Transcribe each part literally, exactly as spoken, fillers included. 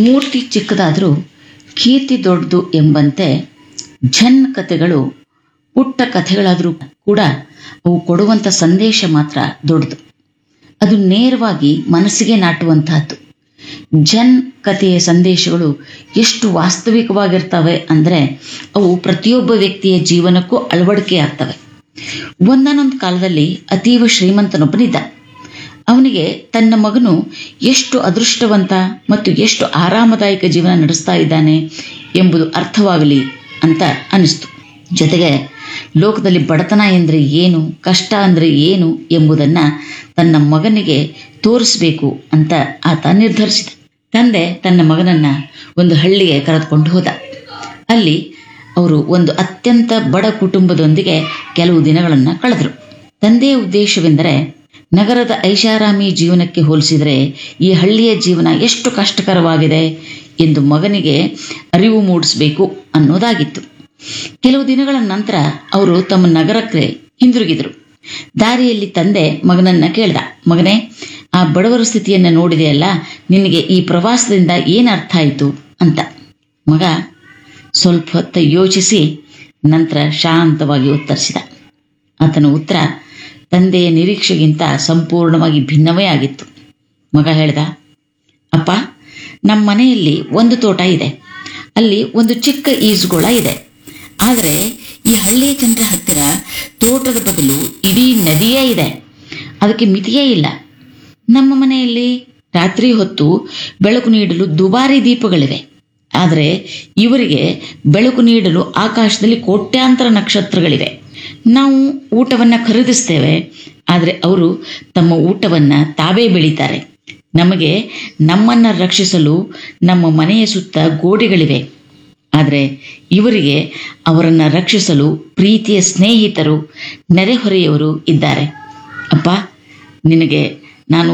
ಮೂರ್ತಿ ಚಿಕ್ಕದಾದರೂ ಕೀರ್ತಿ ದೊಡ್ಡದು ಎಂಬಂತೆ ಝನ್ ಕಥೆಗಳು ಪುಟ್ಟ ಕಥೆಗಳಾದರೂ ಕೂಡ ಅವು ಕೊಡುವಂಥ ಸಂದೇಶ ಮಾತ್ರ ದೊಡ್ಡದು. ಅದು ನೇರವಾಗಿ ಮನಸ್ಸಿಗೆ ನಾಟುವಂತಹದ್ದು. ಝನ್ ಕಥೆಯ ಸಂದೇಶಗಳು ಎಷ್ಟು ವಾಸ್ತವಿಕವಾಗಿರ್ತವೆ ಅಂದರೆ ಅವು ಪ್ರತಿಯೊಬ್ಬ ವ್ಯಕ್ತಿಯ ಜೀವನಕ್ಕೂ ಅಳವಡಿಕೆ ಆಗ್ತವೆ. ಒಂದಾನೊಂದು ಕಾಲದಲ್ಲಿ ಅತೀವ ಶ್ರೀಮಂತನೊಬ್ಬನಿದ್ದ. ಅವನಿಗೆ ತನ್ನ ಮಗನು ಎಷ್ಟು ಅದೃಷ್ಟವಂತ ಮತ್ತು ಎಷ್ಟು ಆರಾಮದಾಯಕ ಜೀವನ ನಡೆಸ್ತಾ ಇದ್ದಾನೆ ಎಂಬುದು ಅರ್ಥವಾಗಲಿ ಅಂತ ಅನಿಸ್ತು. ಜೊತೆಗೆ ಲೋಕದಲ್ಲಿ ಬಡತನ ಎಂದರೆ ಏನು, ಕಷ್ಟ ಅಂದರೆ ಏನು ಎಂಬುದನ್ನು ತನ್ನ ಮಗನಿಗೆ ತೋರಿಸಬೇಕು ಅಂತ ಆತ ನಿರ್ಧರಿಸಿದ. ತಂದೆ ತನ್ನ ಮಗನನ್ನ ಒಂದು ಹಳ್ಳಿಗೆ ಕರೆದುಕೊಂಡು ಹೋದ. ಅಲ್ಲಿ ಅವರು ಒಂದು ಅತ್ಯಂತ ಬಡ ಕುಟುಂಬದೊಂದಿಗೆ ಕೆಲವು ದಿನಗಳನ್ನು ಕಳೆದರು. ತಂದೆಯ ಉದ್ದೇಶವೆಂದರೆ ನಗರದ ಐಷಾರಾಮಿ ಜೀವನಕ್ಕೆ ಹೋಲಿಸಿದರೆ ಈ ಹಳ್ಳಿಯ ಜೀವನ ಎಷ್ಟು ಕಷ್ಟಕರವಾಗಿದೆ ಎಂದು ಮಗನಿಗೆ ಅರಿವು ಮೂಡಿಸಬೇಕು ಅನ್ನೋದಾಗಿತ್ತು. ಕೆಲವು ದಿನಗಳ ನಂತರ ಅವರು ತಮ್ಮ ನಗರಕ್ಕೆ ಹಿಂದಿರುಗಿದರು. ದಾರಿಯಲ್ಲಿ ತಂದೆ ಮಗನನ್ನ ಕೇಳ್ದ, ಮಗನೇ, ಆ ಬಡವರ ಸ್ಥಿತಿಯನ್ನು ನೋಡಿದೆಯಲ್ಲ, ನಿನಗೆ ಈ ಪ್ರವಾಸದಿಂದ ಏನು ಅರ್ಥ ಆಯಿತು ಅಂತ. ಮಗ ಸ್ವಲ್ಪ ಹೊತ್ತು ಯೋಚಿಸಿ ನಂತರ ಶಾಂತವಾಗಿ ಉತ್ತರಿಸಿದ. ಆತನ ಉತ್ತರ ತಂದೆಯ ನಿರೀಕ್ಷೆಗಿಂತ ಸಂಪೂರ್ಣವಾಗಿ ಭಿನ್ನವೇ ಆಗಿತ್ತು. ಮಗ ಹೇಳ್ದ, ಅಪ್ಪ, ನಮ್ಮ ಮನೆಯಲ್ಲಿ ಒಂದು ತೋಟ ಇದೆ, ಅಲ್ಲಿ ಒಂದು ಚಿಕ್ಕ ಈಜುಗೊಳ ಇದೆ. ಆದರೆ ಈ ಹಳ್ಳಿಯ ಜನರ ಹತ್ತಿರ ತೋಟದ ಬದಲು ಇಡೀ ನದಿಯೇ ಇದೆ, ಅದಕ್ಕೆ ಮಿತಿಯೇ ಇಲ್ಲ. ನಮ್ಮ ಮನೆಯಲ್ಲಿ ರಾತ್ರಿ ಹೊತ್ತು ಬೆಳಕು ನೀಡಲು ದುಬಾರಿ ದೀಪಗಳಿವೆ, ಆದರೆ ಇವರಿಗೆ ಬೆಳಕು ನೀಡಲು ಆಕಾಶದಲ್ಲಿ ಕೋಟ್ಯಾಂತರ ನಕ್ಷತ್ರಗಳಿವೆ. ನಾವು ಊಟವನ್ನು ಖರೀದಿಸ್ತೇವೆ, ಆದರೆ ಅವರು ತಮ್ಮ ಊಟವನ್ನು ತಾವೇ ಬೆಳೀತಾರೆ. ನಮಗೆ ನಮ್ಮನ್ನು ರಕ್ಷಿಸಲು ನಮ್ಮ ಮನೆಯ ಸುತ್ತ ಗೋಡೆಗಳಿವೆ, ಆದರೆ ಇವರಿಗೆ ಅವರನ್ನು ರಕ್ಷಿಸಲು ಪ್ರೀತಿಯ ಸ್ನೇಹಿತರು, ನೆರೆಹೊರೆಯವರು ಇದ್ದಾರೆ. ಅಪ್ಪ, ನಿನಗೆ ನಾನು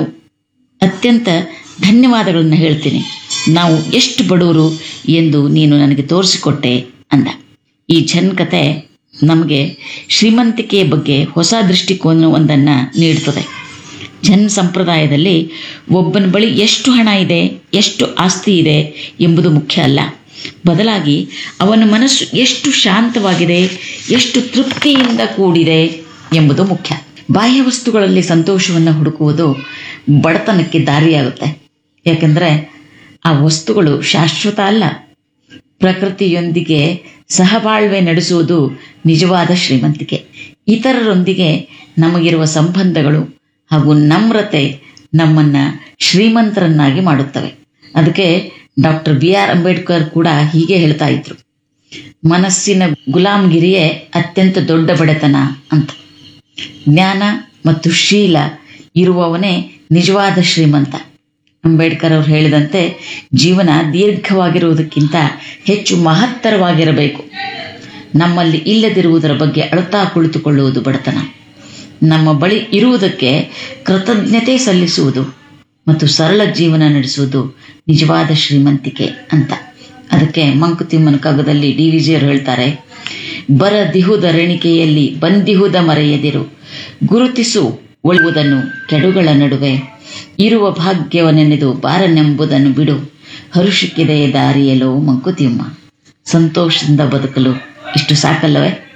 ಅತ್ಯಂತ ಧನ್ಯವಾದಗಳನ್ನು ಹೇಳ್ತೀನಿ. ನಾವು ಎಷ್ಟು ಬಡವರು ಎಂದು ನೀನು ನನಗೆ ತೋರಿಸಿಕೊಟ್ಟೆ ಅಂದ. ಈ ಝನ್ ಕತೆ ನಮಗೆ ಶ್ರೀಮಂತಿಕೆಯ ಬಗ್ಗೆ ಹೊಸ ದೃಷ್ಟಿಕೋನವೊಂದನ್ನು ನೀಡುತ್ತದೆ. ಝನ್ ಸಂಪ್ರದಾಯದಲ್ಲಿ ಒಬ್ಬನ ಬಳಿ ಎಷ್ಟು ಹಣ ಇದೆ, ಎಷ್ಟು ಆಸ್ತಿ ಇದೆ ಎಂಬುದು ಮುಖ್ಯ ಅಲ್ಲ. ಬದಲಾಗಿ ಅವನ ಮನಸ್ಸು ಎಷ್ಟು ಶಾಂತವಾಗಿದೆ, ಎಷ್ಟು ತೃಪ್ತಿಯಿಂದ ಕೂಡಿದೆ ಎಂಬುದು ಮುಖ್ಯ. ಬಾಹ್ಯ ವಸ್ತುಗಳಲ್ಲಿ ಸಂತೋಷವನ್ನು ಹುಡುಕುವುದು ಬಡತನಕ್ಕೆ ದಾರಿಯಾಗುತ್ತೆ. ಯಾಕೆಂದರೆ ಆ ವಸ್ತುಗಳು ಶಾಶ್ವತ ಅಲ್ಲ. ಪ್ರಕೃತಿಯೊಂದಿಗೆ ಸಹಬಾಳ್ವೆ ನಡೆಸುವುದು ನಿಜವಾದ ಶ್ರೀಮಂತಿಕೆ. ಇತರರೊಂದಿಗೆ ನಮಗಿರುವ ಸಂಬಂಧಗಳು ಹಾಗೂ ನಮ್ರತೆ ನಮ್ಮನ್ನು ಶ್ರೀಮಂತರನ್ನಾಗಿ ಮಾಡುತ್ತವೆ. ಅದಕ್ಕೆ ಡಾಕ್ಟರ್ ಬಿ ಆರ್ ಅಂಬೇಡ್ಕರ್ ಕೂಡ ಹೀಗೆ ಹೇಳ್ತಾ ಇದ್ರು, ಮನಸ್ಸಿನ ಗುಲಾಮಗಿರಿಯೇ ಅತ್ಯಂತ ದೊಡ್ಡ ಬಡತನ ಅಂತ. ಜ್ಞಾನ ಮತ್ತು ಶೀಲ ಇರುವವನೇ ನಿಜವಾದ ಶ್ರೀಮಂತ. ಅಂಬೇಡ್ಕರ್ ಅವರು ಹೇಳಿದಂತೆ ಜೀವನ ದೀರ್ಘವಾಗಿರುವುದಕ್ಕಿಂತ ಹೆಚ್ಚು ಮಹತ್ತರವಾಗಿರಬೇಕು. ನಮ್ಮಲ್ಲಿ ಇಲ್ಲದಿರುವುದರ ಬಗ್ಗೆ ಅಳುತ್ತಾ ಕುಳಿತುಕೊಳ್ಳುವುದು ಬಡತನ. ನಮ್ಮ ಬಳಿ ಇರುವುದಕ್ಕೆ ಕೃತಜ್ಞತೆ ಸಲ್ಲಿಸುವುದು ಮತ್ತು ಸರಳ ಜೀವನ ನಡೆಸುವುದು ನಿಜವಾದ ಶ್ರೀಮಂತಿಕೆ ಅಂತ. ಅದಕ್ಕೆ ಮಂಕುತಿಮ್ಮನ ಕಗ್ಗದಲ್ಲಿ ಡಿ ವಿ ಜಿಯವರು ಹೇಳ್ತಾರೆ, ಬರದಿಹುದ ರೆಣಿಕೆಯಲ್ಲಿ ಬಂದಿಹುದ ಮರೆಯದಿರು, ಗುರುತಿಸು ಒಳ್ಳುವುದನ್ನು ಕೆಡುಗಳ ನಡುವೆ, ಇರುವ ಭಾಗ್ಯವನೆನೆದು ಬಾರನೆಂಬುದನ್ನು ಬಿಡು, ಹರುಷಕ್ಕಿದೆ ದಾರಿಯಲೋ ಮಂಕುತಿಮ್ಮ. ಸಂತೋಷದಿಂದ ಬದುಕಲು ಇಷ್ಟು ಸಾಕಲ್ಲವೇ?